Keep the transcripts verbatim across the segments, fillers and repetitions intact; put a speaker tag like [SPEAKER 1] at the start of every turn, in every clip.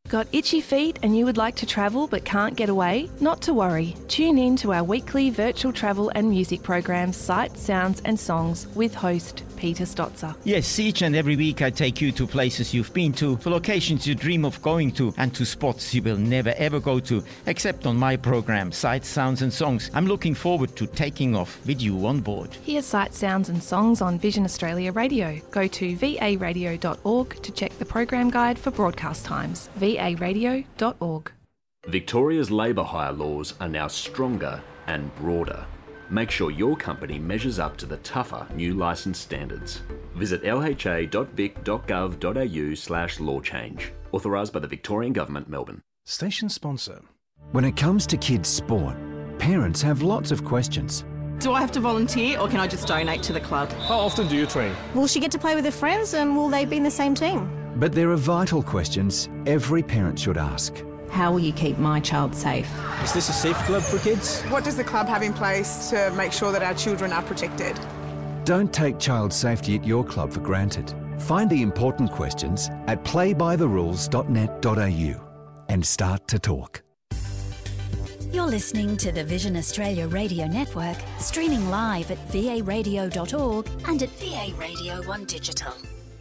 [SPEAKER 1] Got itchy feet and you would like to travel but can't get away? Not to worry. Tune in to our weekly virtual travel and music program, Sights, Sounds and Songs, with host Peter Stotzer.
[SPEAKER 2] Yes, each and every week I take you to places you've been to, for locations you dream of going to, and to spots you will never ever go to, except on my program, Sights, Sounds and Songs. I'm looking forward to taking off with you on board.
[SPEAKER 1] Hear Sights, Sounds and Songs on Vision Australia Radio. Go to v a radio dot org to check the program guide for broadcast times. v a radio dot org.
[SPEAKER 3] Victoria's labour hire laws are now stronger and broader. Make sure your company measures up to the tougher new licence standards. Visit l h a dot vic dot gov dot a u slash law change. Authorised by the Victorian Government, Melbourne.
[SPEAKER 4] Station sponsor.
[SPEAKER 5] When it comes to kids' sport, parents have lots of questions.
[SPEAKER 6] Do I have to volunteer or can I just donate to the club?
[SPEAKER 4] How often do you train?
[SPEAKER 7] Will she get to play with her friends and will they be in the same team?
[SPEAKER 5] But there are vital questions every parent should ask.
[SPEAKER 6] How will you keep my child safe?
[SPEAKER 4] Is this a safe club for kids?
[SPEAKER 8] What does the club have in place to make sure that our children are protected?
[SPEAKER 5] Don't take child safety at your club for granted. Find the important questions at play by the rules dot net dot a u and start to talk.
[SPEAKER 9] You're listening to the Vision Australia Radio Network, streaming live at v a radio dot org and at V A Radio one Digital.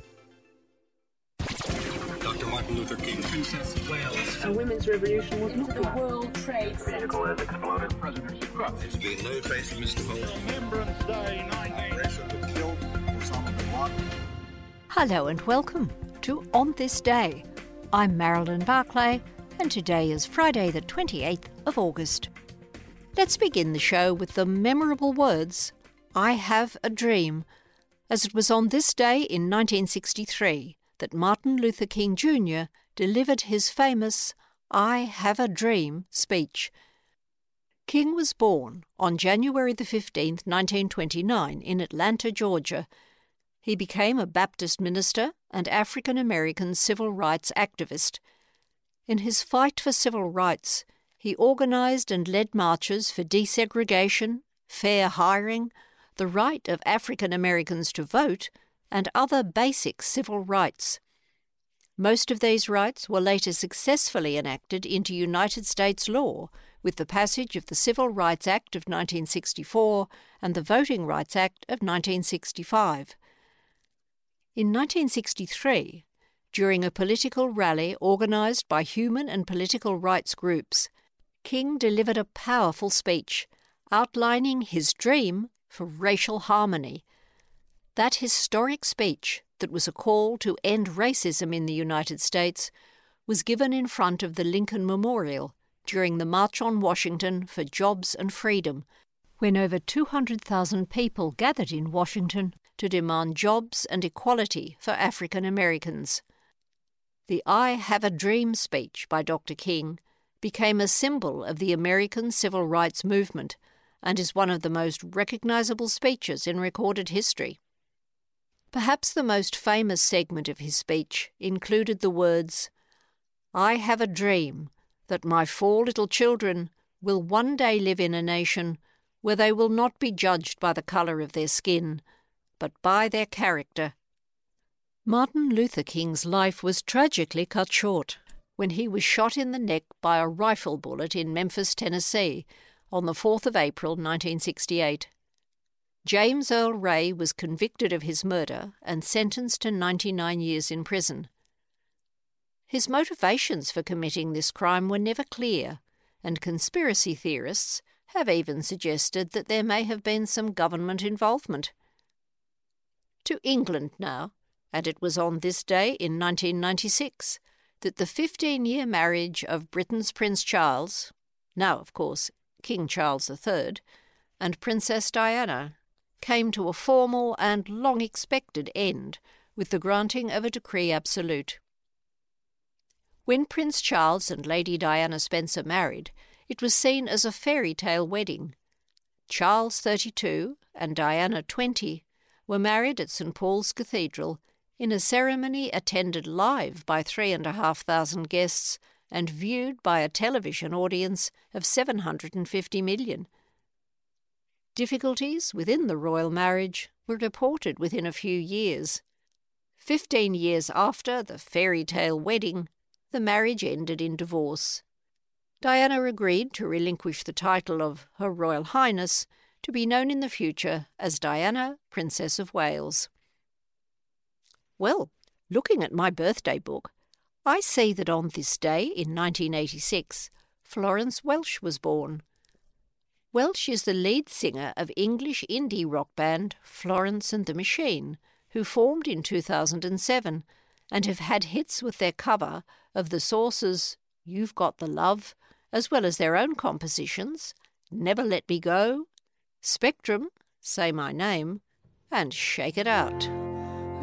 [SPEAKER 10] Doctor Martin Luther King.
[SPEAKER 11] Princess of Wales. A women's revolution was not the World Trade Center.
[SPEAKER 10] Vehicle has exploded. President Trump. It's been no-faced Mister Holmes.
[SPEAKER 11] Remembrance Day nineteen.
[SPEAKER 10] Racial killed Osama bin Laden.
[SPEAKER 12] Hello and welcome to On This Day. I'm Marilyn Barclay and today is Friday the twenty-eighth of August. Let's begin the show with the memorable words, I have a dream, as it was on this day in nineteen sixty-three that Martin Luther King Junior delivered his famous I Have a Dream speech. King was born on January the fifteenth, nineteen twenty-nine in Atlanta, Georgia. He became a Baptist minister and African-American civil rights activist. In his fight for civil rights, he organised and led marches for desegregation, fair hiring, the right of African Americans to vote, and other basic civil rights. Most of these rights were later successfully enacted into United States law with the passage of the Civil Rights Act of nineteen sixty-four and the Voting Rights Act of nineteen sixty-five. In nineteen sixty-three, during a political rally organised by human and political rights groups, King delivered a powerful speech outlining his dream for racial harmony. That historic speech, that was a call to end racism in the United States, was given in front of the Lincoln Memorial during the March on Washington for Jobs and Freedom, when over two hundred thousand people gathered in Washington to demand jobs and equality for African Americans. The I Have a Dream speech by Doctor King became a symbol of the American civil rights movement and is one of the most recognizable speeches in recorded history. Perhaps the most famous segment of his speech included the words, I have a dream that my four little children will one day live in a nation where they will not be judged by the colour of their skin, but by their character. Martin Luther King's life was tragically cut short when he was shot in the neck by a rifle bullet in Memphis, Tennessee, on the fourth of April nineteen sixty-eight. James Earl Ray was convicted of his murder and sentenced to ninety-nine years in prison. His motivations for committing this crime were never clear, and conspiracy theorists have even suggested that there may have been some government involvement. To England now, and it was on this day in nineteen ninety-six that the fifteen-year marriage of Britain's Prince Charles, now of course King Charles the Third, and Princess Diana came to a formal and long-expected end with the granting of a decree absolute. When Prince Charles and Lady Diana Spencer married, it was seen as a fairy tale wedding. Charles, thirty-two, and Diana, twenty, were married at St Paul's Cathedral in a ceremony attended live by three and a half thousand guests and viewed by a television audience of seven hundred fifty million. Difficulties within the royal marriage were reported within a few years. Fifteen years after the fairy tale wedding, the marriage ended in divorce. Diana agreed to relinquish the title of Her Royal Highness to be known in the future as Diana, Princess of Wales. Well, looking at my birthday book, I see that on this day in nineteen eighty-six, Florence Welch was born. Welch is the lead singer of English indie rock band Florence and the Machine, who formed in two thousand seven and have had hits with their cover of The Source's You've Got the Love, as well as their own compositions, Never Let Me Go, Spectrum, Say My Name, and Shake It Out.